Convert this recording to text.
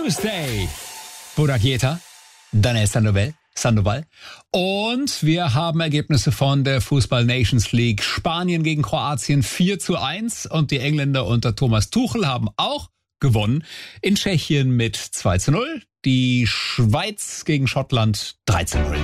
Tuesday. Burak Yeta, Daniel Sandoval. Und wir haben Ergebnisse von der Fußball Nations League. Spanien gegen Kroatien 4:1 und die Engländer unter Thomas Tuchel haben auch gewonnen. In Tschechien mit 2:0. Die Schweiz gegen Schottland 3:0.